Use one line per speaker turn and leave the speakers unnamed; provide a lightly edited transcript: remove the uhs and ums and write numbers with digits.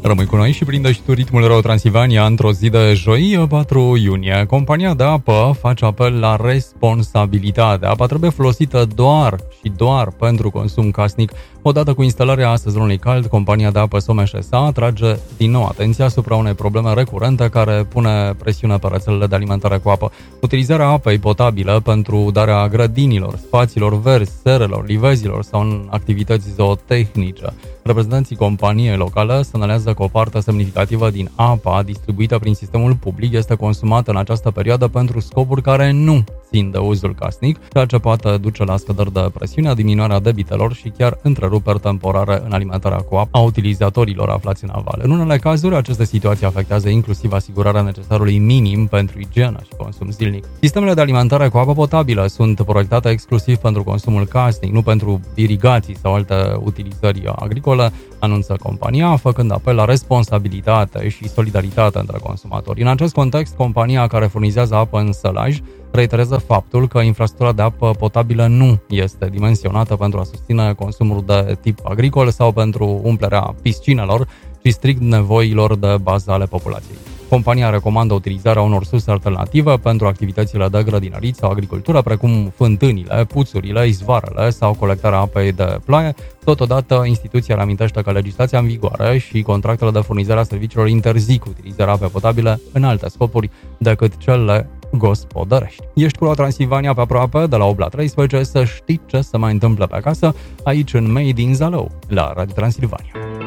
Rămâi cu noi și prinde și tu ritmul Reo Transilvania într-o zi de joi, 4 iunie. Compania de apă face apel la responsabilitate. Apa trebuie folosită doar pentru consum casnic. Odată cu instalarea sezonului cald, compania de apă Someș-SA atrage din nou atenția asupra unei probleme recurente care pune presiune pe rețelele de alimentare cu apă. Utilizarea apei potabile pentru darea grădinilor, spațiilor verzi, serelor, livezilor sau în activități zootehnice. Reprezentanții companiei locale semnalează că o parte semnificativă din apa distribuită prin sistemul public este consumată în această perioadă pentru scopuri care nu țin de uzul casnic, ceea ce poate duce la scăderi de presiune, diminuarea debitelor și chiar întreruperi temporare în alimentarea cu apă a utilizatorilor aflați în aval. În unele cazuri, aceste situații afectează inclusiv asigurarea necesarului minim pentru igienă și consum zilnic. Sistemele de alimentare cu apă potabilă sunt proiectate exclusiv pentru consumul casnic, nu pentru irigații sau alte utilizări agricole, anunță compania, făcând apel la responsabilitate și solidaritate între consumatori. În acest context, compania care furnizează apă în sălaj reiterează faptul că infrastructura de apă potabilă nu este dimensionată pentru a susține consumul de tip agricol sau pentru umplerea piscinelor, ci strict nevoilor de bază ale populației. Compania recomandă utilizarea unor surse alternative pentru activitățile de grădinărit sau agricultură, precum fântânile, puțurile, izvoarele sau colectarea apei de ploaie. Totodată, instituția reamintește că legislația în vigoare și contractele de furnizare a serviciilor interzic utilizarea apei potabile în alte scopuri decât cele gospodărești. Ești cu Reo Transilvania pe aproape de la 8 la 13, să știi ce se mai întâmplă pe acasă, aici în Made in Zalău, la Radio Transilvania.